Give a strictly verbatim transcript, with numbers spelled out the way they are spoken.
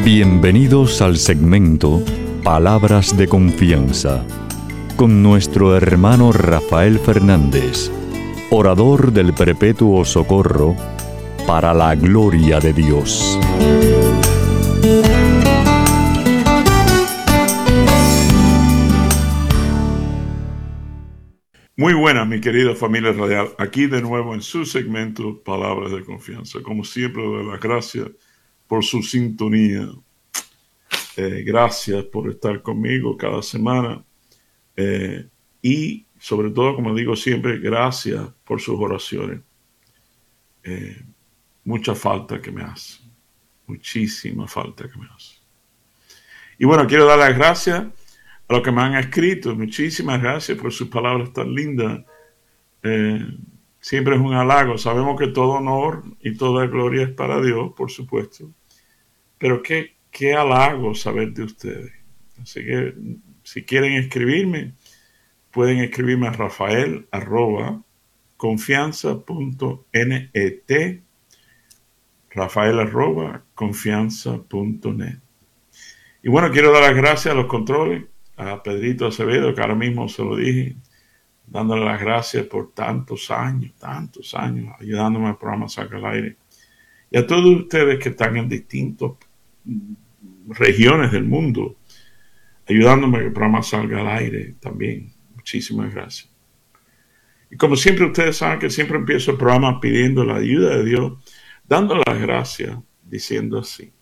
Bienvenidos al segmento Palabras de Confianza, con nuestro hermano Rafael Fernández, orador del Perpetuo Socorro, para la gloria de Dios. Muy buenas, mi querida familia radial. Aquí de nuevo en su segmento Palabras de Confianza. Como siempre, doy las gracias por su sintonía. Eh, gracias por estar conmigo cada semana. Eh, y sobre todo, como digo siempre, gracias por sus oraciones. Eh, mucha falta que me hace. Muchísima falta que me hace. Y bueno, quiero dar las gracias a los que me han escrito. Muchísimas gracias por sus palabras tan lindas. Eh, siempre es un halago. Sabemos que todo honor y toda gloria es para Dios, por supuesto. Pero qué, qué halago saber de ustedes. Así que si quieren escribirme, pueden escribirme a Rafael arroba confianza punto net. Rafael arroba confianza punto net. Y bueno, quiero dar las gracias a los controles, a Pedrito Acevedo, que ahora mismo se lo dije, dándole las gracias por tantos años, tantos años, ayudándome al programa Saca al Aire. Y a todos ustedes que están en distintas regiones del mundo, ayudándome a que el programa salga al aire también. Muchísimas gracias. Y como siempre, ustedes saben que siempre empiezo el programa pidiendo la ayuda de Dios, dando las gracias, diciendo así: